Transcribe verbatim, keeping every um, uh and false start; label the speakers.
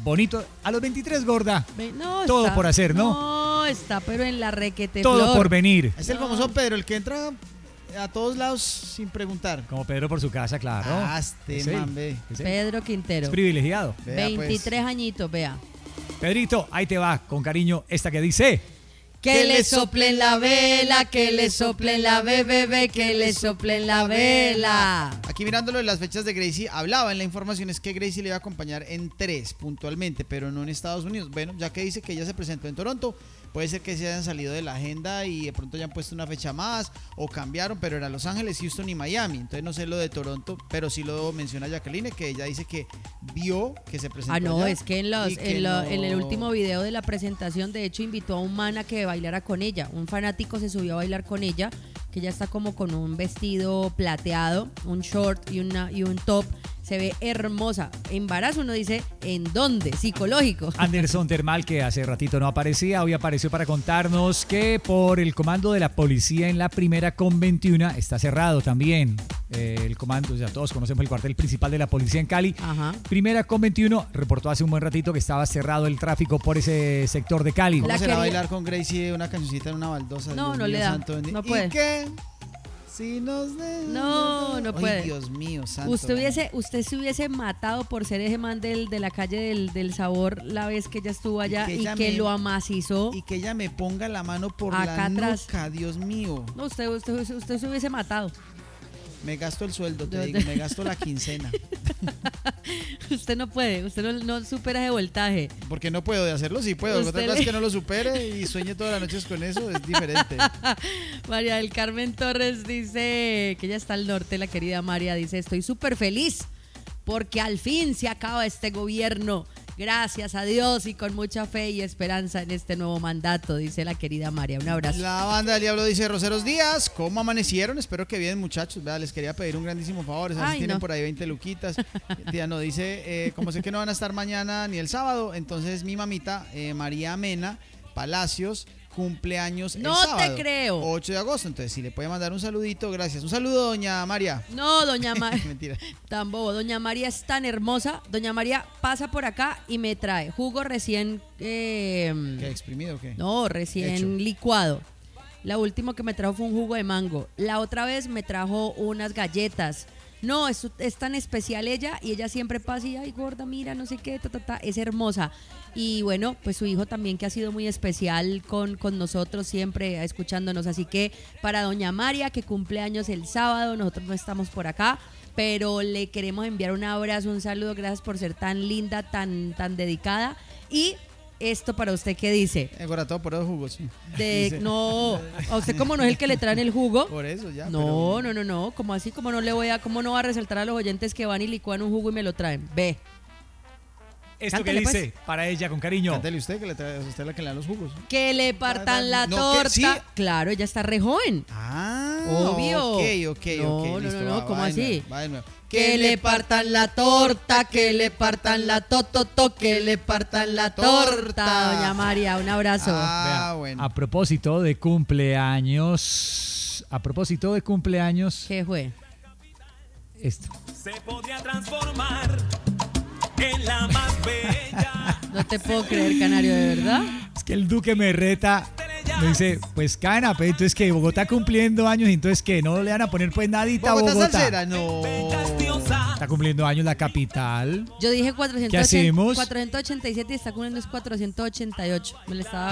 Speaker 1: bonito. A los veintitrés, gorda.
Speaker 2: Ve- No,
Speaker 1: Todo
Speaker 2: está-
Speaker 1: por hacer, ¿no?
Speaker 2: No, está, pero en la requete
Speaker 1: Todo
Speaker 2: flor.
Speaker 1: por venir.
Speaker 3: Es el famoso Pedro, el que entra a todos lados sin preguntar.
Speaker 1: Como Pedro por su casa, claro.
Speaker 3: Ah, este
Speaker 1: Ese,
Speaker 3: man, ve.
Speaker 1: ese.
Speaker 2: Pedro Quintero.
Speaker 1: Es privilegiado.
Speaker 3: Vea, pues.
Speaker 2: veintitrés añitos, vea.
Speaker 1: Pedrito, ahí te va, con cariño, esta que dice...
Speaker 2: Que le soplen la vela, que le soplen la bebé, que le soplen la vela.
Speaker 3: Aquí mirándolo de las fechas de Gracie, hablaba en la información es que Gracie le iba a acompañar en tres puntualmente, pero no en Estados Unidos. Bueno, ya que dice que ella se presentó en Toronto, puede ser que se hayan salido de la agenda y de pronto ya han puesto una fecha más o cambiaron, pero era Los Ángeles, Houston y Miami. Entonces no sé lo de Toronto, pero sí lo menciona Jacqueline, que ella dice que vio que se presentó
Speaker 2: Ah, no,
Speaker 3: allá
Speaker 2: es que en, los,
Speaker 3: y que
Speaker 2: en, lo-
Speaker 3: no-
Speaker 2: en el último video de la presentación, de hecho, invitó a un man a que bailara con ella. Un fanático se subió a bailar con ella, que ella está como con un vestido plateado, un short y, una, y un top. Se ve hermosa. Embarazo, uno dice, ¿en dónde? Psicológico.
Speaker 1: Anderson Termal, que hace ratito no aparecía, hoy apareció para contarnos que por el comando de la policía en la primera con veintiuno está cerrado también. Eh, el comando, ya todos conocemos el cuartel principal de la policía en Cali.
Speaker 2: Ajá.
Speaker 1: Primera con veintiuno reportó hace un buen ratito que estaba cerrado el tráfico por ese sector de Cali.
Speaker 3: ¿Cómo
Speaker 2: La
Speaker 3: será
Speaker 2: quería-
Speaker 3: bailar con Gracie una cancioncita en una baldosa?
Speaker 2: No,
Speaker 3: Dios
Speaker 2: no
Speaker 3: mío,
Speaker 2: le da,
Speaker 3: santo bendito.
Speaker 2: no puede.
Speaker 3: ¿Y qué? Si nos de-
Speaker 2: No, no
Speaker 3: Ay,
Speaker 2: puede.
Speaker 3: Dios mío, santo.
Speaker 2: Usted hubiese, usted se hubiese matado por ser ese man del, de la calle del, del sabor la vez que ella estuvo allá
Speaker 3: que
Speaker 2: y
Speaker 3: ella
Speaker 2: que
Speaker 3: me-
Speaker 2: lo amacizó.
Speaker 3: Y que ella me ponga la mano por
Speaker 2: Acá
Speaker 3: la
Speaker 2: atrás.
Speaker 3: nuca, Dios mío.
Speaker 2: No, usted, usted, usted, usted se hubiese matado.
Speaker 3: Me gasto el sueldo, te
Speaker 2: Yo-
Speaker 3: digo, me gasto la quincena.
Speaker 2: Usted no puede, usted no, no supera ese voltaje.
Speaker 3: Porque no puedo de hacerlo, sí puedo.
Speaker 2: Usted
Speaker 3: Otra cosa
Speaker 2: le-
Speaker 3: es que no lo supere y sueñe todas las noches con eso, es diferente.
Speaker 2: María del Carmen Torres dice que ella está al norte, la querida María, dice, estoy súper feliz porque al fin se acaba este gobierno. Gracias a Dios y con mucha fe y esperanza en este nuevo mandato, dice la querida María. Un abrazo.
Speaker 3: La banda del Diablo dice, Roseros Díaz, ¿cómo amanecieron? Espero que bien, muchachos. Vea, les quería pedir un grandísimo favor. ¿Sabes
Speaker 2: Ay,
Speaker 3: si tienen
Speaker 2: no.
Speaker 3: por ahí veinte luquitas? Tía, no, dice, eh, como sé que no van a estar mañana ni el sábado, entonces mi mamita, eh, María Mena Palacios, cumpleaños el
Speaker 2: No te
Speaker 3: sábado,
Speaker 2: creo.
Speaker 3: ocho de agosto. Entonces, si le puede mandar un saludito, gracias. Un saludo, doña María.
Speaker 2: No, doña María.
Speaker 3: Mentira.
Speaker 2: Tan bobo. Doña María es tan hermosa. Doña María pasa por acá y me trae jugo recién... eh,
Speaker 3: ¿Qué, exprimido o qué?
Speaker 2: No, recién
Speaker 3: Hecho.
Speaker 2: licuado. La última que me trajo fue un jugo de mango. La otra vez me trajo unas galletas. No, es, es tan especial ella y ella siempre pasa y, ay, gorda, mira, no sé qué, ta, ta, ta. Es hermosa. Y bueno, pues su hijo también que ha sido muy especial con, con nosotros, siempre escuchándonos. Así que para doña María, que cumple años el sábado, nosotros no estamos por acá, pero le queremos enviar un abrazo, un saludo. Gracias por ser tan linda, tan, tan dedicada. Y esto para usted, ¿qué dice?
Speaker 3: Engoratado por los jugos. sí.
Speaker 2: De,
Speaker 3: Dice-
Speaker 2: no, a usted como no es el que le traen el jugo.
Speaker 3: Por eso ya.
Speaker 2: No,
Speaker 3: pero-
Speaker 2: no, no, no, como así, como no le voy a, cómo no va a resaltar a los oyentes que van y licúan un jugo y me lo traen. Ve.
Speaker 1: Esto que
Speaker 2: Cántale,
Speaker 1: dice, para ella con cariño.
Speaker 3: Cántele usted, que le trae, usted es la que le da los jugos.
Speaker 2: Que le partan la
Speaker 3: No, que-
Speaker 2: torta.
Speaker 3: sí.
Speaker 2: Claro, ella está re joven.
Speaker 3: Ah,
Speaker 2: Obvio.
Speaker 3: Ok, ok,
Speaker 2: No,
Speaker 3: ok.
Speaker 2: no,
Speaker 3: listo,
Speaker 2: no, no,
Speaker 3: va,
Speaker 2: ¿cómo
Speaker 3: va de
Speaker 2: así?
Speaker 3: nuevo, va de nuevo.
Speaker 2: Que le partan la torta, que le partan la tototo, que le partan la torta. Doña María, un abrazo.
Speaker 3: Ah,
Speaker 1: Vea,
Speaker 3: bueno.
Speaker 1: A propósito de cumpleaños, a propósito de cumpleaños,
Speaker 2: ¿Qué fue?
Speaker 1: esto.
Speaker 4: Se podría transformar en la más bella.
Speaker 2: No te puedo creer, Canario, ¿de verdad?
Speaker 1: Es que el Duque me reta, me dice, pues cana, pero entonces que Bogotá cumpliendo años, entonces que no le van a poner pues nadita a
Speaker 3: Bogotá
Speaker 1: Bogotá.
Speaker 3: salsera, no.
Speaker 1: Está cumpliendo años la capital.
Speaker 2: Yo dije cuatrocientos
Speaker 1: ¿Qué hacemos?
Speaker 2: cuatrocientos ochenta y siete y está cumpliendo es cuatrocientos ochenta y ocho. Me lo estaba